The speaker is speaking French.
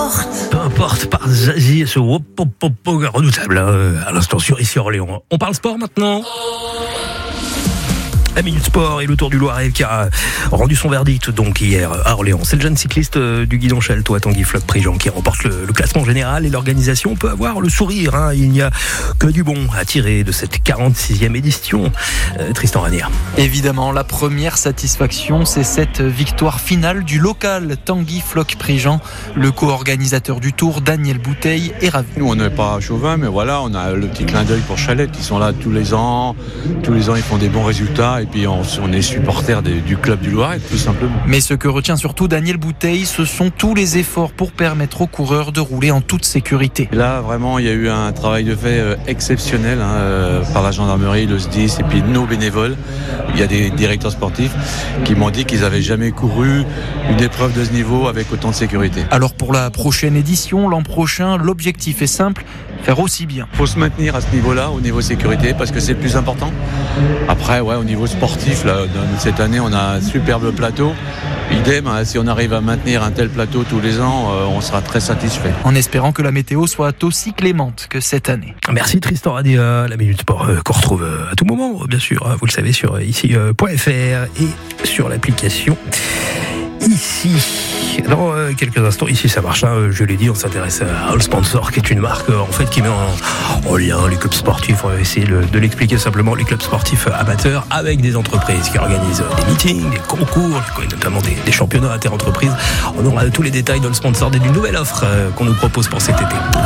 Peu importe, par Zazie et ce redoutable à l'instant sur ici Orléans. On parle sport maintenant. La Minute Sport et le Tour du Loiret qui a rendu son verdict donc hier à Orléans. C'est le jeune cycliste du Guidon Chaltois, Tanguy Floch-Prigent, qui remporte le classement général et l'organisation peut avoir le sourire. Il n'y a que du bon à tirer de cette 46e édition. Tristan Ranière. Évidemment, la première satisfaction, c'est cette victoire finale du local Tanguy Floch-Prigent. Le co-organisateur du Tour, Daniel Bouteille, est ravi. Nous, on n'est pas chauvin, mais voilà, on a le petit clin d'œil pour Chalette. Ils sont là tous les ans. Tous les ans, ils font des bons résultats. Et puis on est supporters du club du Loiret, tout simplement. Mais ce que retient surtout Daniel Bouteille, ce sont tous les efforts pour permettre aux coureurs de rouler en toute sécurité. Et là, vraiment, il y a eu un travail de fait exceptionnel par la gendarmerie, le SDIS et puis nos bénévoles. Il y a des directeurs sportifs qui m'ont dit qu'ils n'avaient jamais couru une épreuve de ce niveau avec autant de sécurité. Alors pour la prochaine édition, l'an prochain, l'objectif est simple, faire aussi bien. Il faut se maintenir à ce niveau-là, au niveau sécurité, parce que c'est le plus important. Après, au niveau sportif, là, cette année, on a un superbe plateau. Idem, si on arrive à maintenir un tel plateau tous les ans, on sera très satisfait. En espérant que la météo soit aussi clémente que cette année. Merci Tristan Ranière, la Minute Sport qu'on retrouve à tout moment, bien sûr. Vous le savez sur ici.fr et sur l'application ici. Dans quelques instants, ici ça marche, je l'ai dit, on s'intéresse à All Sponsor, qui est une marque en fait qui met en lien les clubs sportifs. On va essayer de l'expliquer simplement, les clubs sportifs amateurs avec des entreprises qui organisent des meetings, des concours, notamment des championnats interentreprises. On aura tous les détails d'All Sponsor et d'une nouvelle offre qu'on nous propose pour cet été.